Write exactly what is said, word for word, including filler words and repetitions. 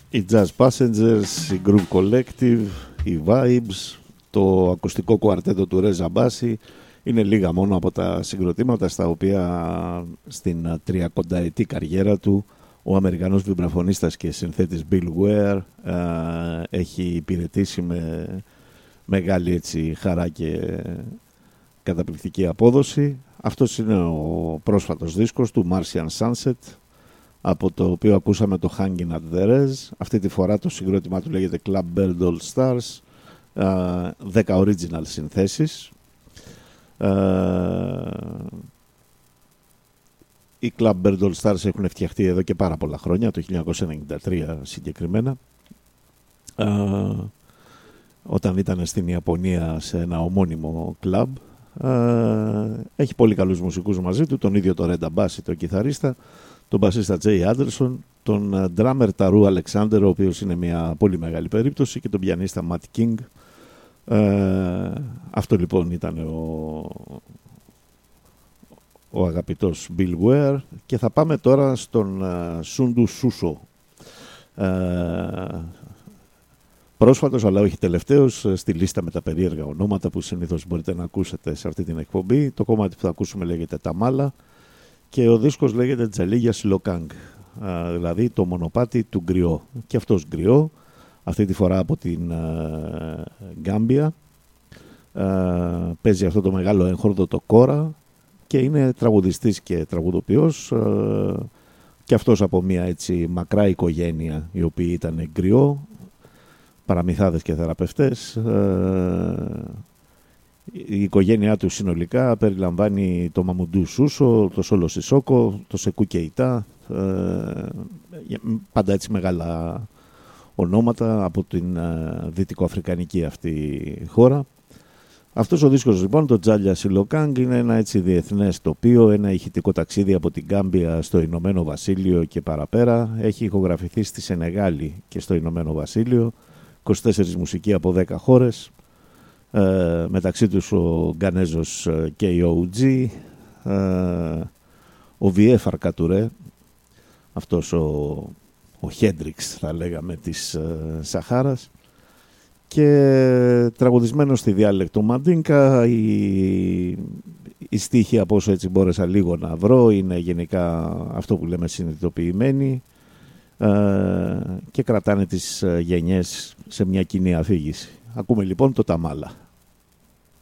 Οι Jazz Passengers, η Groove Collective, οι Vibes, το ακουστικό κουαρτέτο του Ρέζα Μπάση είναι λίγα μόνο από τα συγκροτήματα στα οποία στην τριακονταετή καριέρα του ο Αμερικανός βιμπραφωνίστας και συνθέτης Bill Ware ε, έχει υπηρετήσει με μεγάλη έτσι, χαρά και καταπληκτική απόδοση. Αυτός είναι ο πρόσφατος δίσκος του Martian Sunset, από το οποίο ακούσαμε το Hanging at the Rez. Αυτή τη φορά το συγκρότημά του λέγεται Club Bird All Stars, δέκα original συνθέσεις. Οι Club Bird All Stars έχουν φτιαχτεί εδώ και πάρα πολλά χρόνια, το χίλια εννιακόσια ενενήντα τρία συγκεκριμένα, όταν ήταν στην Ιαπωνία σε ένα ομώνυμο κλαμπ. Έχει πολύ καλούς μουσικούς μαζί του, τον ίδιο τον Ρέντα Μπάση, τον κιθαρίστα, τον μπασίστα Τζέι Άντερσον, τον drummer Ταρού Αλεξάνδερ, ο οποίος είναι μια πολύ μεγάλη περίπτωση, και τον πιανίστα Ματ Κίνγκ. Ε, αυτό λοιπόν ήταν ο, ο αγαπητός Bill Ware, και θα πάμε τώρα στον uh, Σούντου Σούσο. Ε, πρόσφατος αλλά όχι τελευταίος στη λίστα με τα περίεργα ονόματα που συνήθως μπορείτε να ακούσετε σε αυτή την εκπομπή. Το κομμάτι που θα ακούσουμε λέγεται Ταμάλα και ο δίσκος λέγεται Τζαλίγια Σιλοκάνγκ, ε, δηλαδή το μονοπάτι του γκριό. Και αυτός γκριό, αυτή τη φορά από την uh, Γκάμπια, uh, παίζει αυτό το μεγάλο έγχορδο το κόρα και είναι τραγουδιστής και τραγουδοποιός, uh, και αυτός από μια έτσι μακρά οικογένεια οι οποίοι ήταν γκριό, παραμυθάδες και θεραπευτές. Uh, η οικογένειά του συνολικά περιλαμβάνει το Μαμουντού Σούσο, το Σόλο Σισόκο, το Σεκού Κεϊτά, uh, πάντα έτσι μεγάλα ονόματα από την uh, δυτικοαφρικανική αυτή χώρα. Αυτός ο δίσκος λοιπόν, το Τζάλια Σιλοκάνγκ, είναι ένα έτσι διεθνές τοπίο, ένα ηχητικό ταξίδι από την Γκάμπια στο Ηνωμένο Βασίλειο και παραπέρα. Έχει ηχογραφηθεί στη Σενεγάλη και στο Ηνωμένο Βασίλειο, είκοσι τέσσερις μουσικοί από δέκα χώρες, ε, μεταξύ τους ο Γκανέζος κέι ο τζι, ε, ο Βιέ Φαρκατουρέ, αυτός ο ο Χέντριξ θα λέγαμε της uh, Σαχάρας, και τραγουδισμένο στη διάλεκτο Μαντίνκα. η, η στίχη, από όσο έτσι μπόρεσα λίγο να βρω, είναι γενικά αυτό που λέμε συνειδητοποιημένοι, uh, και κρατάνε τις uh, γενιές σε μια κοινή αφήγηση. Ακούμε λοιπόν το Ταμάλα.